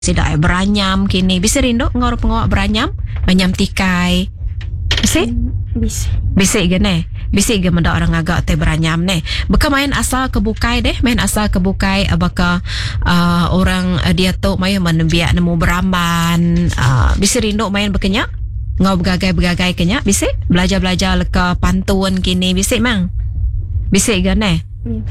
sida ay beranyam kini. Bisa rindu ngor pengawak beranyam? Beranyam tikai. Bisa? Bisa gane. Bisa ge menda orang agak te beranyam ne. Beka main asal kebukai deh, main asal kebukai baka orang dia tu main menbiak nemu beramban. Bisa rindu main bekenya? Ngau begagai-begagai kenya? Bisa? Belajar-belajar leka pantun kini bisa mang? Bisa gane?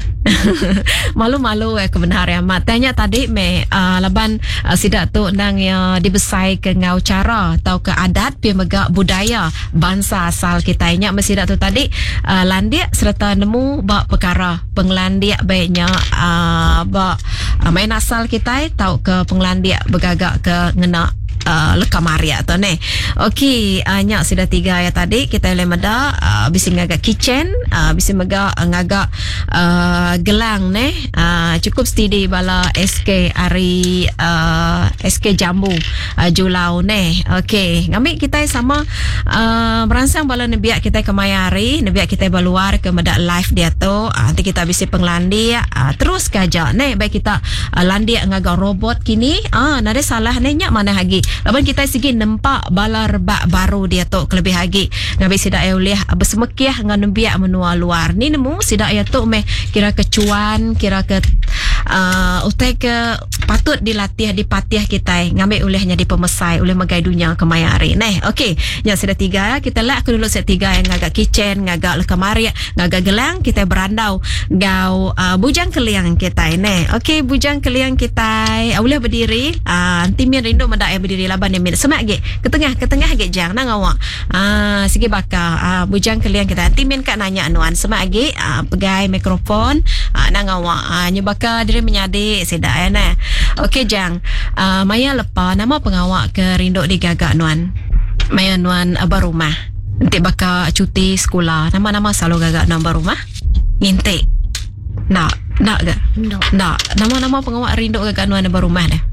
Malu-malu kebenaran amat. Tanya tadi laban sidak tu nang dibesai ke ngau cara atau ke adat pi megak budaya bangsa asal kita nya mesidak tu tadi landiak serta nemu bak perkara penglandiak baiknya bak main asal kita tau ke penglandiak begagak ke ngena lekamaria tu ne. Okey, nyak sudah 3 ya tadi kita lemada bisi ngagak kitchen, bisi megak ngagak gelang ne. Cukup steady bala SK hari SK Jambu Julau ne. Okey, ngambil kita sama merangsang bala nebiak kita ke mayari, nebiak kita baluar ke medak live dia tu. Nanti kita bisi penglandi terus kaja ne. Baik kita landi ngagak robot kini. Nada salah ne nyak mana lagi. Laban kita segi nampak bala rebak baru dia tu kelebih lagi. Ngabi sidak ya ulih bersemekiah ngan biak menua luar. Ni nemu sidak ya tu meh kira kecuan, kira ke utai ke patut dilatih dipatih kita ngambil ulihnya di pemesai oleh megai dunia kemayari. Neh, okey. Yang sudah 3 kita lah aku dulu set 3 yang ngagak kitchen, ngagak lekamaria, ngagak gelang kita berandau. Gau bujang keliang kita neh. Okey, bujang keliang kita boleh berdiri. Nanti mir rindu mendak berdiri laban ni semak ge ke tengah ge jang nang awak sigi baka bujang kalian kita nanti min kak nanya anuan semak ge pegai mikrofon nang awak nyebaka diri menyadi sedak ya nah. Okey jang maya lepa nama pengawak ke rindu di gagak nuan maya nuan barumah nanti baka cuti sekolah nama-nama selalu gagak nambah rumah ngintik nak ke nak nama-nama pengawak rindu gagak nuan barumah dah.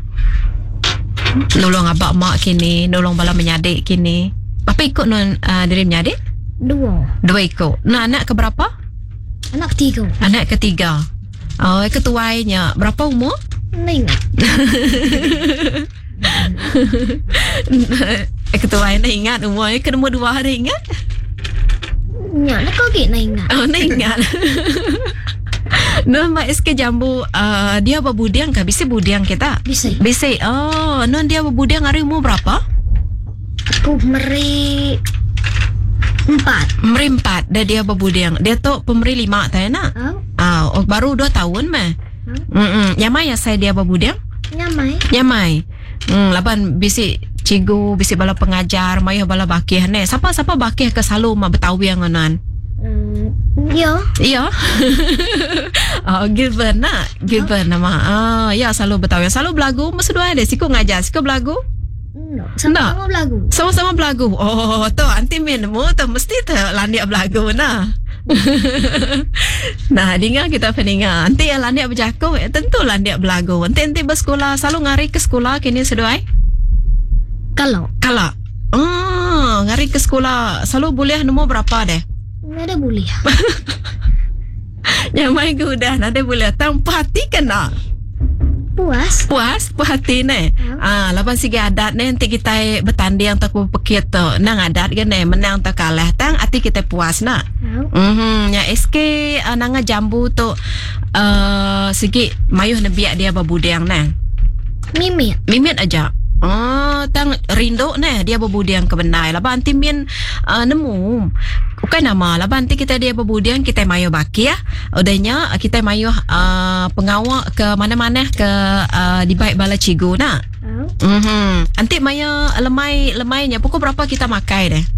Nolong abak mak kini, nolong bala menyadik kini. Apa ikut non diri menyadik? 2 ikut. Nah, anak ke berapa? Anak ketiga. Anak ketiga. Oh, ketuainya berapa umur? Ingat. Ketuainya ingat umurnya ke nombor 2 ada ingat? Ya, nak kau ingat. Oh, nak ingat. Non Mbak SK Jambu dia berbudiang kah? Bisa budiang kita? Bisa. Oh, non dia berbudiang hari umur berapa? Aku meri 4 dah dia berbudiang. Dia tu pemeri 5 tak nak? Baru 2 tahun mah. Nyamai ya saya dia berbudiang? Nyamai. Laban bisi cigu, bisi bala pengajar, mayu bala bakih ne. Siapa bakih ke selalu mah Betawi yang anan? Ya. Given nama. Ya selalu Betawi. Selalu belagu mesti dua ada. Siku ngajar, siku belagu. Sama-sama belagu. Oh, tu anti minmu tu mesti tu landia belagu nah. Nah, dengar kita peninga. Anti yang landia berjaku, tentu landia belagu. Anti bersekolah selalu ngari ke sekolah kini seduai. Kalau. Ngari ke sekolah selalu boleh nombor berapa deh? Ada boleh. Yang main ke udah ada boleh. Tanpa hati kena. Puas hati ne. Lapan segi adat ne nanti kita bertanding tak pekit tu. Nang adat kan ne menang tak kalah. Tang hati kita puas nak. Ya SK nanga Jambu tu segi mayuh nebiak dia berbudiang ne. Mimit aja. Tang rindu ne dia berbudiang ke benai. Laban anti min nemu. Bukan nama. Laban nanti kita dia berbudiang kita mayu baki ya. Udahnya kita mayu pengawak ke mana-mana ke di baik bala cigu nak. Nanti mayu lemainya pukul berapa kita makai deh?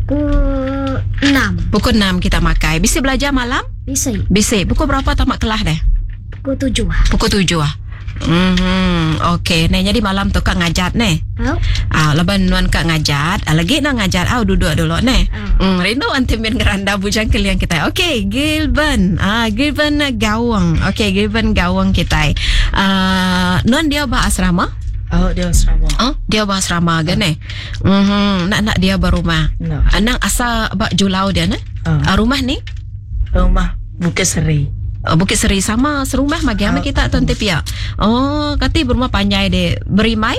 Pukul 6 kita makai. Bisa belajar malam? Bisa. Pukul berapa tamat kelas deh? Pukul 7. Okey, ne jadi malam tu kak ngajat ne. Laban nuan kak ngajat, lagi nak ngajat duduk dulu ne. Rindu anti min ngeranda bujang kalian kita. Okey, Gilban Gawang. Okey, Gilban Gawang kita. Nuan dia bah asrama? Dia asrama. Dia bah asrama kan ne. Nak dia berumah. Anang asal bak Julau dia ne. Rumah ni? Rumah Bukit Seri. Bukit Seri sama serumah magi ama kita tuan tepia. Oh, kati berumah panjai de berimai